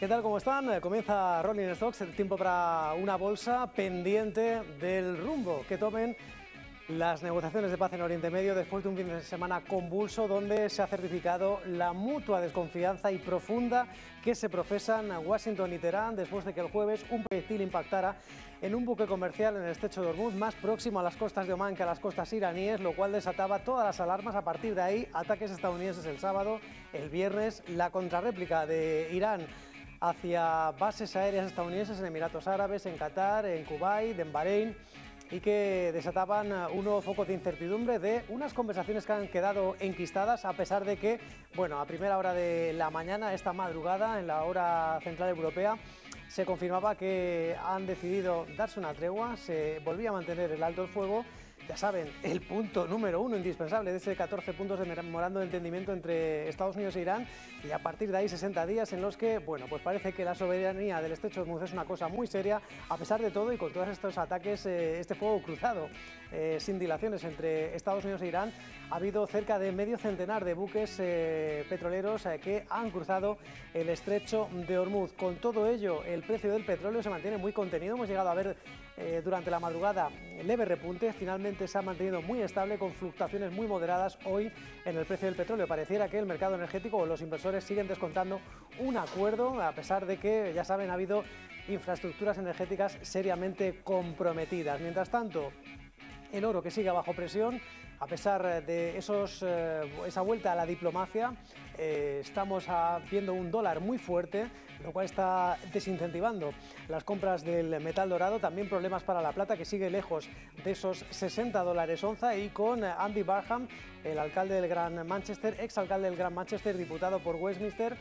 ¿Qué tal? ¿Cómo están? Comienza Rolling Stocks, el tiempo para una bolsa pendiente del rumbo que tomen las negociaciones de paz en Oriente Medio después de un fin de semana convulso donde se ha certificado la mutua desconfianza y profunda que se profesan Washington y Teherán después de que el jueves un proyectil impactara en un buque comercial en el estrecho de Hormuz más próximo a las costas de Omán que a las costas iraníes, lo cual desataba todas las alarmas. A partir de ahí, ataques estadounidenses el sábado, el viernes, la contrarréplica de Irán hacia bases aéreas estadounidenses en Emiratos Árabes, en Qatar, en Kuwait, en Bahrein, y que desataban un nuevo foco de incertidumbre de unas conversaciones que han quedado enquistadas, a pesar de que, bueno, a primera hora de la mañana, esta madrugada, en la hora central europea, se confirmaba que han decidido darse una tregua, se volvía a mantener el alto el fuego. Ya saben, el punto número uno indispensable de ese 14 puntos de memorando de entendimiento entre Estados Unidos e Irán, y a partir de ahí 60 días en los que, bueno, pues parece que la soberanía del estrecho de Hormuz es una cosa muy seria, a pesar de todo y con todos estos ataques, este fuego cruzado sin dilaciones entre Estados Unidos e Irán. Ha habido cerca de medio centenar de buques petroleros que han cruzado el estrecho de Hormuz. Con todo ello, el precio del petróleo se mantiene muy contenido. Hemos llegado a ver durante la madrugada leve repunte, finalmente se ha mantenido muy estable con fluctuaciones muy moderadas hoy en el precio del petróleo. Pareciera que el mercado energético o los inversores siguen descontando un acuerdo, a pesar de que, ya saben, ha habido infraestructuras energéticas seriamente comprometidas. Mientras tanto, el oro que sigue bajo presión, a pesar de esa vuelta a la diplomacia, estamos viendo un dólar muy fuerte, lo cual está desincentivando las compras del metal dorado. También problemas para la plata, que sigue lejos de esos $60 onza, y con Andy Barham, el alcalde del Gran Manchester, exalcalde del Gran Manchester, diputado por Westminster,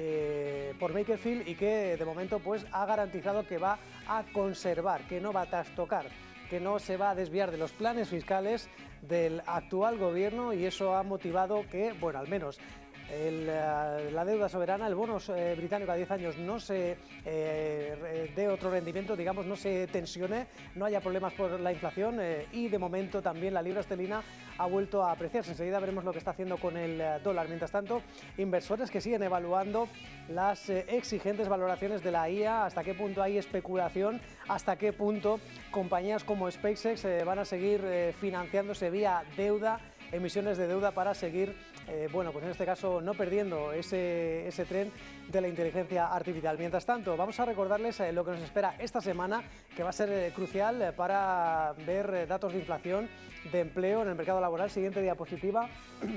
por Makerfield, y que de momento pues ha garantizado que va a conservar, que no va a trastocar, que no se va a desviar de los planes fiscales del actual gobierno, y eso ha motivado que, bueno, al menos la deuda soberana, el bono británico a 10 años no se dé otro rendimiento, digamos, no se tensione, no haya problemas por la inflación, y de momento también la libra esterlina ha vuelto a apreciarse. Enseguida veremos lo que está haciendo con el dólar. Mientras tanto, inversores que siguen evaluando las exigentes valoraciones de la IA, hasta qué punto hay especulación, hasta qué punto compañías como SpaceX van a seguir financiándose vía deuda, emisiones de deuda, para seguir, bueno, pues en este caso no perdiendo ese tren de la inteligencia artificial. Mientras tanto, vamos a recordarles lo que nos espera esta semana, que va a ser crucial para ver datos de inflación, de empleo en el mercado laboral. Siguiente diapositiva.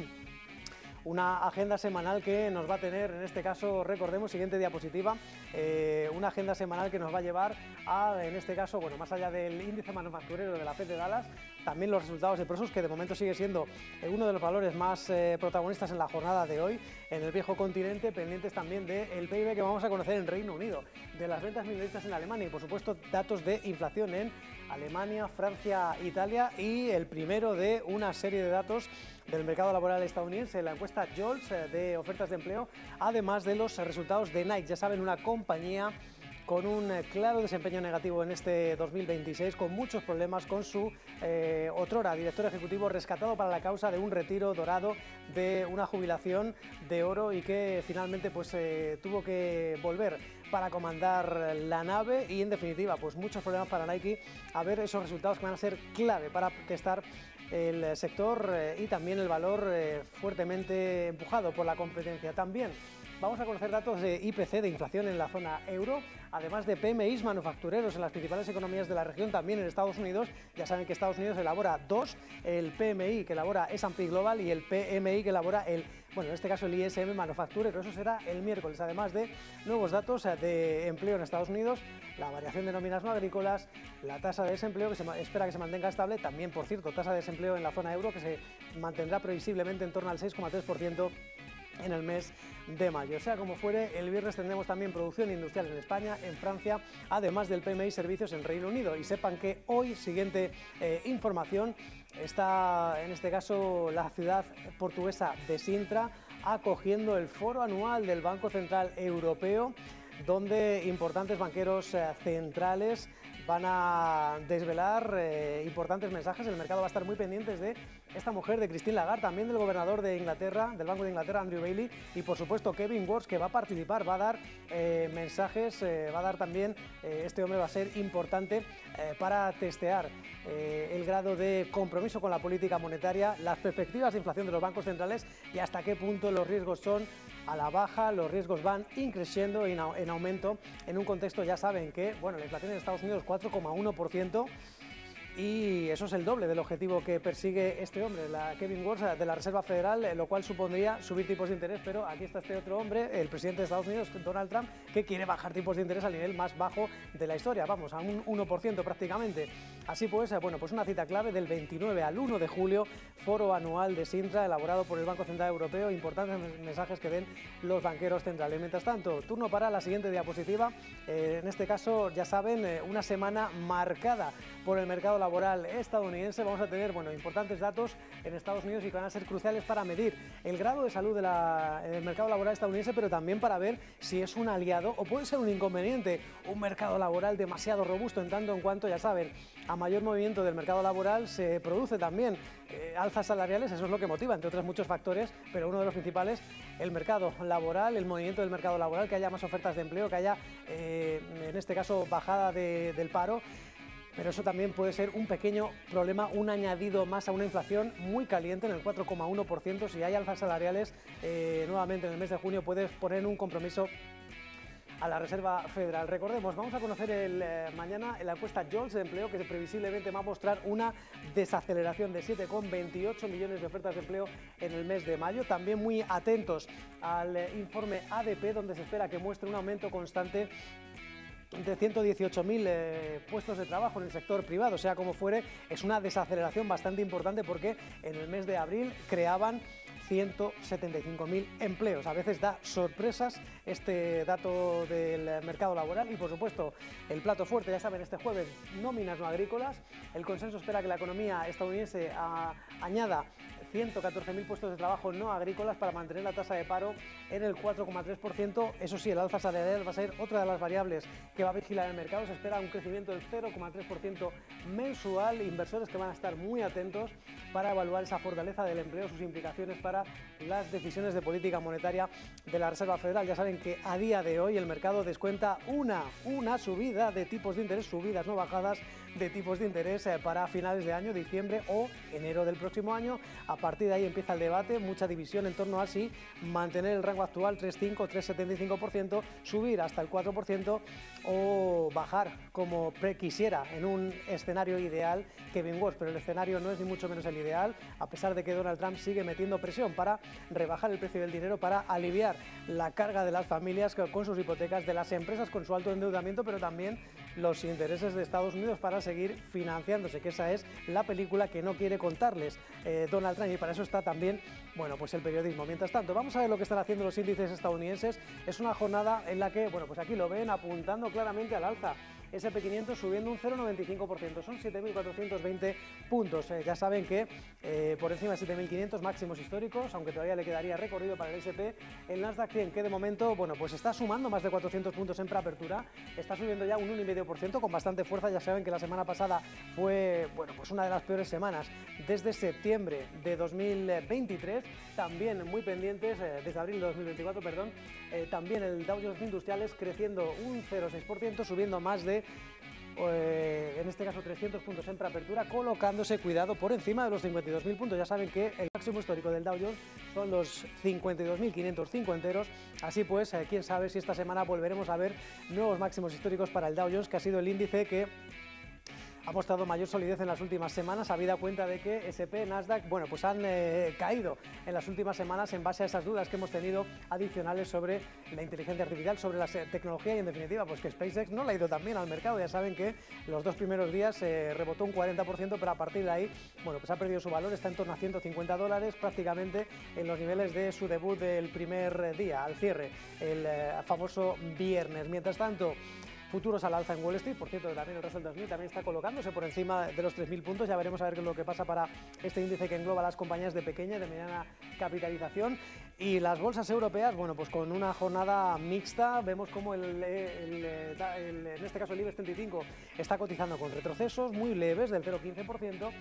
Una agenda semanal que nos va a tener, en este caso, recordemos, siguiente diapositiva, una agenda semanal que nos va a llevar a, en este caso, bueno, más allá del índice manufacturero de la FED de Dallas, también los resultados de Prosus, que de momento sigue siendo uno de los valores más protagonistas en la jornada de hoy en el viejo continente, pendientes también del PIB que vamos a conocer en Reino Unido, de las ventas minoristas en Alemania y, por supuesto, datos de inflación en Alemania, Francia, Italia, y el primero de una serie de datos del mercado laboral estadounidense, la encuesta JOLTS de ofertas de empleo, además de los resultados de Nike. Ya saben, una compañía con un claro desempeño negativo en este 2026, con muchos problemas con su otrora director ejecutivo, rescatado para la causa de un retiro dorado, de una jubilación de oro, y que finalmente pues tuvo que volver para comandar la nave, y en definitiva pues muchos problemas para Nike. A ver esos resultados que van a ser clave para testar el sector y también el valor fuertemente empujado por la competencia. También vamos a conocer datos de IPC, de inflación en la zona euro, además de PMIs manufactureros en las principales economías de la región, también en Estados Unidos. Ya saben que Estados Unidos elabora dos, el PMI que elabora S&P Global y el PMI que elabora en este caso el ISM manufacturero. Eso será el miércoles, además de nuevos datos de empleo en Estados Unidos, la variación de nóminas no agrícolas, la tasa de desempleo que se espera que se mantenga estable, también, por cierto, tasa de desempleo en la zona euro que se mantendrá previsiblemente en torno al 6,3% en el mes de mayo. Sea como fuere, el viernes tendremos también producción industrial en España, en Francia, además del PMI servicios en Reino Unido. Y sepan que hoy, siguiente información, está en este caso la ciudad portuguesa de Sintra acogiendo el foro anual del Banco Central Europeo, donde importantes banqueros centrales van a desvelar importantes mensajes. El mercado va a estar muy pendiente de esta mujer de Christine Lagarde, también del gobernador de Inglaterra, del Banco de Inglaterra, Andrew Bailey, y por supuesto Kevin Warsh, que va a participar, va a dar mensajes, va a dar también, este hombre va a ser importante para testear el grado de compromiso con la política monetaria, las perspectivas de inflación de los bancos centrales y hasta qué punto los riesgos son a la baja, los riesgos van increciendo en aumento en un contexto, ya saben que, bueno, la inflación en Estados Unidos 4,1%. Y eso es el doble del objetivo que persigue este hombre, Kevin Warsh, de la Reserva Federal, lo cual supondría subir tipos de interés, pero aquí está este otro hombre, el presidente de Estados Unidos, Donald Trump, que quiere bajar tipos de interés al nivel más bajo de la historia, vamos, a un 1% prácticamente. Así pues, bueno, pues una cita clave del 29 al 1 de julio, foro anual de Sintra, elaborado por el Banco Central Europeo, importantes mensajes que den los banqueros centrales. Mientras tanto, turno para la siguiente diapositiva, en este caso, ya saben, una semana marcada por el mercado laboral estadounidense. Vamos a tener, bueno, importantes datos en Estados Unidos y que van a ser cruciales para medir el grado de salud del mercado laboral estadounidense, pero también para ver si es un aliado o puede ser un inconveniente, un mercado laboral demasiado robusto, en tanto en cuanto, ya saben, a mayor movimiento del mercado laboral se produce también alzas salariales. Eso es lo que motiva, entre otros muchos factores, pero uno de los principales, el mercado laboral, el movimiento del mercado laboral, que haya más ofertas de empleo, que haya, en este caso, bajada del paro. Pero eso también puede ser un pequeño problema, un añadido más a una inflación muy caliente en el 4,1%. Si hay alzas salariales, nuevamente en el mes de junio puede poner un compromiso a la Reserva Federal. Recordemos, vamos a conocer mañana la encuesta JOLTS de empleo, que previsiblemente va a mostrar una desaceleración de 7,28 millones de ofertas de empleo en el mes de mayo. También muy atentos al informe ADP, donde se espera que muestre un aumento constante de 118.000 puestos de trabajo en el sector privado. Sea como fuere, es una desaceleración bastante importante porque en el mes de abril creaban 175.000 empleos. A veces da sorpresas este dato del mercado laboral y, por supuesto, el plato fuerte, ya saben, este jueves, nóminas no agrícolas. El consenso espera que la economía estadounidense añada 114.000 puestos de trabajo no agrícolas para mantener la tasa de paro en el 4,3%. Eso sí, el alza salarial va a ser otra de las variables que va a vigilar el mercado. Se espera un crecimiento del 0,3% mensual. Inversores que van a estar muy atentos para evaluar esa fortaleza del empleo, sus implicaciones para las decisiones de política monetaria de la Reserva Federal. Ya saben que a día de hoy el mercado descuenta una subida de tipos de interés, subidas no bajadas de tipos de interés para finales de año, diciembre o enero del próximo año. A partir de ahí empieza el debate, mucha división en torno a si mantener el rango actual 3,5, 3,75%, subir hasta el 4% o bajar como quisiera en un escenario ideal Kevin Warsh, pero el escenario no es ni mucho menos el ideal, a pesar de que Donald Trump sigue metiendo presión para rebajar el precio del dinero, para aliviar la carga de las familias con sus hipotecas, de las empresas con su alto endeudamiento, pero también los intereses de Estados Unidos para seguir financiándose, que esa es la película que no quiere contarles Donald Trump, y para eso está también, bueno, pues el periodismo. Mientras tanto, vamos a ver lo que están haciendo los índices estadounidenses. Es una jornada en la que, bueno, pues aquí lo ven apuntando claramente al alza. S&P 500 subiendo un 0,95%, son 7.420 puntos. Ya saben que por encima de 7.500 máximos históricos, aunque todavía le quedaría recorrido para el S&P. El Nasdaq 100, que de momento, bueno, pues está sumando más de 400 puntos en preapertura, está subiendo ya un 1,5% con bastante fuerza. Ya saben que la semana pasada fue, bueno, pues una de las peores semanas desde septiembre de 2023, también muy pendientes, desde abril de 2024, perdón, también el Dow Jones Industriales creciendo un 0,6%, subiendo más de en este caso 300 puntos en preapertura, colocándose, cuidado, por encima de los 52.000 puntos. Ya saben que el máximo histórico del Dow Jones son los 52.505 enteros. Así pues, quién sabe si esta semana volveremos a ver nuevos máximos históricos para el Dow Jones, que ha sido el índice que ha mostrado mayor solidez en las últimas semanas, habida cuenta de que S&P, Nasdaq, bueno, pues han caído en las últimas semanas en base a esas dudas que hemos tenido adicionales sobre la inteligencia artificial, sobre la tecnología, y en definitiva, pues que SpaceX no le ha ido tan bien al mercado. Ya saben que los dos primeros días rebotó un 40%, pero a partir de ahí, bueno, pues ha perdido su valor, está en torno a $150, prácticamente en los niveles de su debut del primer día, al cierre, el famoso viernes. Mientras tanto, futuros al alza en Wall Street. Por cierto, también el Russell 2000 también está colocándose por encima de los 3.000 puntos. Ya veremos a ver qué es lo que pasa para este índice que engloba las compañías de pequeña y de mediana capitalización. Y las bolsas europeas, bueno, pues con una jornada mixta, vemos como en este caso el IBEX 35 está cotizando con retrocesos muy leves del 0,15%,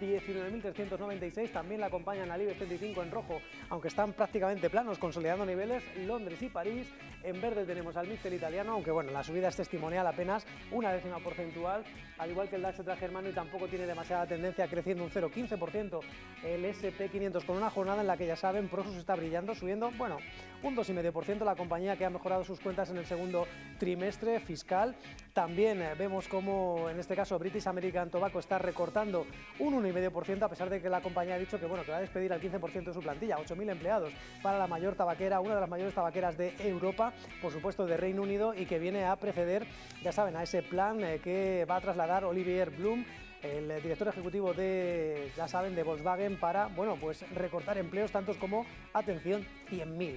19.396, también la acompañan al IBEX 35 en rojo, aunque están prácticamente planos, consolidando niveles, Londres y París. En verde tenemos al MIPTEL italiano, aunque bueno, la subida es testimonial, apenas una décima porcentual, al igual que el DAX germano, y tampoco tiene demasiada tendencia, creciendo un 0,15%, el SP500 con una jornada en la que ya saben, Prosus está brillando, subiendo, bueno, un 2,5%, la compañía que ha mejorado sus cuentas en el segundo trimestre fiscal. También vemos como en este caso British American Tobacco está recortando un 1,5%, a pesar de que la compañía ha dicho que, bueno, que va a despedir al 15% de su plantilla, 8.000 empleados, para la mayor tabaquera, una de las mayores tabaqueras de Europa, por supuesto de Reino Unido, y que viene a preceder, ya saben, a ese plan que va a trasladar Olivier Blum, el director ejecutivo de, ya saben, de Volkswagen, para, bueno, pues recortar empleos tantos como, atención, 100.000.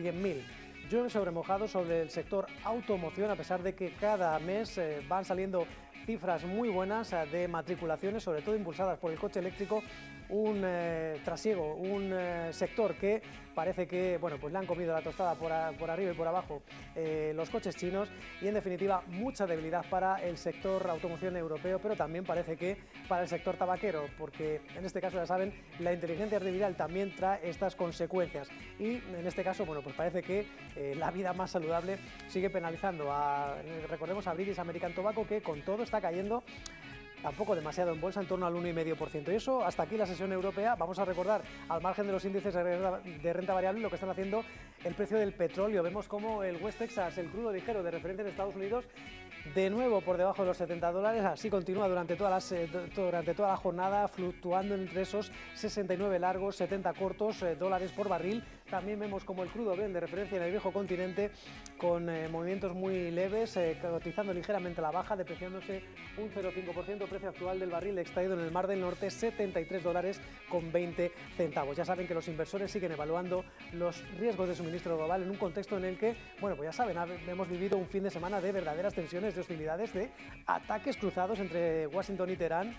Llueve sobre mojado sobre el sector automoción, a pesar de que cada mes van saliendo cifras muy buenas de matriculaciones, sobre todo impulsadas por el coche eléctrico, un trasiego, un sector que parece que, bueno, pues le han comido la tostada por arriba y por abajo los coches chinos, y en definitiva mucha debilidad para el sector automoción europeo, pero también parece que para el sector tabaquero, porque en este caso, ya saben, la inteligencia artificial también trae estas consecuencias, y en este caso, bueno, pues parece que la vida más saludable sigue penalizando recordemos, a British American Tobacco, que con todo está cayendo tampoco demasiado en bolsa, en torno al 1,5%. Y eso, hasta aquí la sesión europea. Vamos a recordar, al margen de los índices de renta variable, lo que están haciendo el precio del petróleo. Vemos como el West Texas, el crudo ligero de referencia en Estados Unidos, de nuevo por debajo de los $70, así continúa durante toda la jornada, fluctuando entre esos 69 largos, 70 cortos dólares por barril. También vemos como el crudo Brent de referencia en el viejo continente, con movimientos muy leves, cotizando ligeramente a la baja, depreciándose un 0,5%, precio actual del barril extraído en el Mar del Norte, $73,20. Ya saben que los inversores siguen evaluando los riesgos de suministro global en un contexto en el que, bueno, pues ya saben, hemos vivido un fin de semana de verdaderas tensiones, de hostilidades, de ataques cruzados entre Washington y Teherán.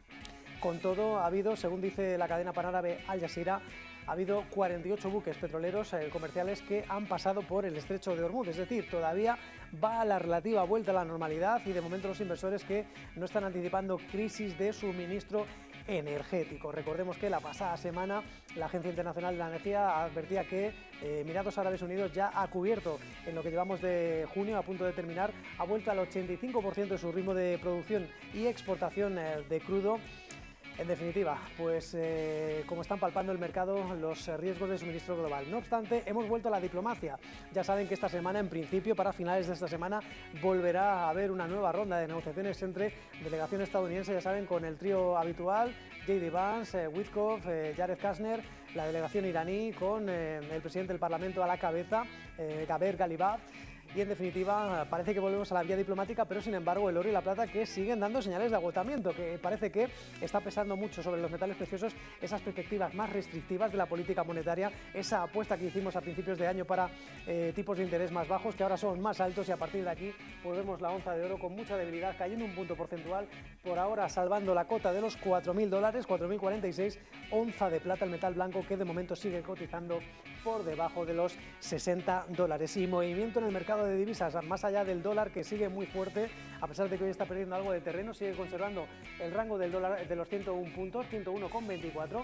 Con todo, ha habido, según dice la cadena panárabe Al Jazeera, ha habido 48 buques petroleros comerciales que han pasado por el estrecho de Hormuz, es decir, todavía va a la relativa vuelta a la normalidad, y de momento los inversores que no están anticipando crisis de suministro energético. Recordemos que la pasada semana la Agencia Internacional de la Energía advertía que Emiratos Árabes Unidos ya ha cubierto, en lo que llevamos de junio, a punto de terminar, ha vuelto al 85% de su ritmo de producción y exportación de crudo. En definitiva, pues como están palpando el mercado los riesgos de suministro global. No obstante, hemos vuelto a la diplomacia. Ya saben que esta semana, en principio, para finales de esta semana, volverá a haber una nueva ronda de negociaciones entre delegación estadounidense, ya saben, con el trío habitual, J.D. Vance, Witkoff, Jared Kushner, la delegación iraní con el presidente del Parlamento a la cabeza, Gaber Galibaf. Y en definitiva parece que volvemos a la vía diplomática, pero sin embargo el oro y la plata que siguen dando señales de agotamiento, que parece que está pesando mucho sobre los metales preciosos esas perspectivas más restrictivas de la política monetaria, esa apuesta que hicimos a principios de año para tipos de interés más bajos, que ahora son más altos, y a partir de aquí pues vemos la onza de oro con mucha debilidad, cayendo un punto porcentual, por ahora salvando la cota de los $4.000, 4.046, onza de plata, el metal blanco, que de momento sigue cotizando por debajo de los $60. Y movimiento en el mercado de divisas, más allá del dólar, que sigue muy fuerte, a pesar de que hoy está perdiendo algo de terreno, sigue conservando el rango del dólar de los 101 puntos, 101,24.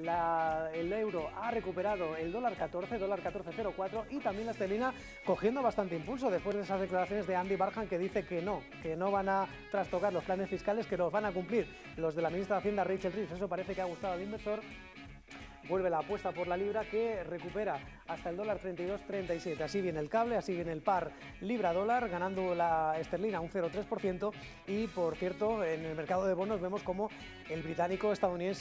El euro ha recuperado el dólar 14,04, y también la esterlina cogiendo bastante impulso después de esas declaraciones de Andy Barham, que dice que no van a trastocar los planes fiscales, que los van a cumplir los de la ministra de Hacienda, Rachel Reeves. Eso parece que ha gustado al inversor. Vuelve la apuesta por la libra, que recupera hasta el dólar 32,37. Así viene el cable, así viene el par libra-dólar, ganando la esterlina un 0,3%. Y por cierto, en el mercado de bonos vemos como el británico y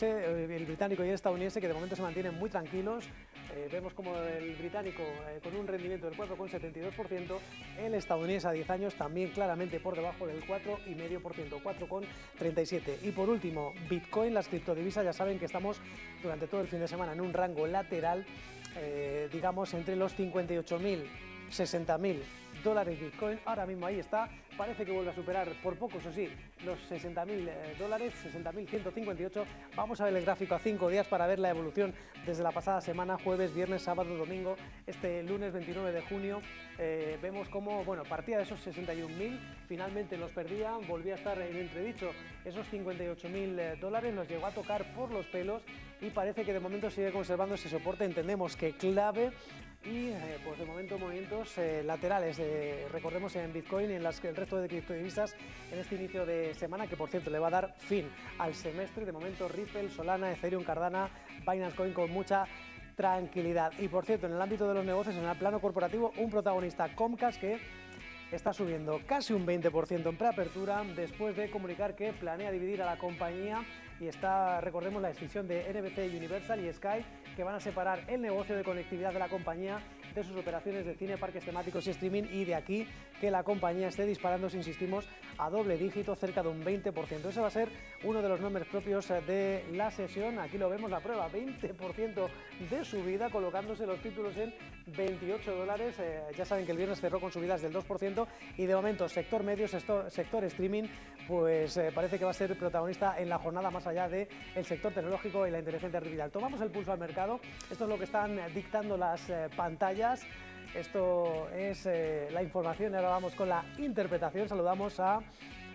el estadounidense, que de momento se mantienen muy tranquilos. Vemos como el británico con un rendimiento del 4,72%, el estadounidense a 10 años también claramente por debajo del 4,5%, 4,37%. Y por último, Bitcoin, las criptodivisas, ya saben que estamos durante todo el fin de semana en un rango lateral, digamos entre los $58.000, $60.000 dólares Bitcoin, ahora mismo ahí está, parece que vuelve a superar por poco, eso sí, los 60.000 dólares, 60.158. Vamos a ver el gráfico a 5 días para ver la evolución desde la pasada semana, jueves, viernes, sábado, domingo, este lunes 29 de junio. Vemos cómo, bueno, partía de esos 61.000, finalmente los perdía, volvía a estar en entredicho esos 58.000 dólares, los llegó a tocar por los pelos y parece que de momento sigue conservando ese soporte, entendemos que clave. Y pues de momento movimientos laterales, recordemos en Bitcoin y en el resto de criptodivisas en este inicio de semana, que por cierto le va a dar fin al semestre. De momento Ripple, Solana, Ethereum, Cardano, Binance Coin con mucha tranquilidad. Y por cierto, en el ámbito de los negocios, en el plano corporativo, un protagonista, Comcast, que está subiendo casi un 20% en preapertura después de comunicar que planea dividir a la compañía y está, recordemos, la decisión de NBC, Universal y Sky, que van a separar el negocio de conectividad de la compañía de sus operaciones de cine, parques temáticos y streaming, y de aquí que la compañía esté disparando, si insistimos, a doble dígito, cerca de un 20%. Ese va a ser uno de los nombres propios de la sesión. Aquí lo vemos, la prueba, 20% de subida, colocándose los títulos en 28 dólares. Ya saben que el viernes cerró con subidas del 2% y de momento sector medios, sector streaming, pues parece que va a ser protagonista en la jornada, más allá del sector tecnológico y la inteligencia artificial. Tomamos el pulso al mercado, esto es lo que están dictando las pantallas. Esto es la información y ahora vamos con la interpretación. Saludamos a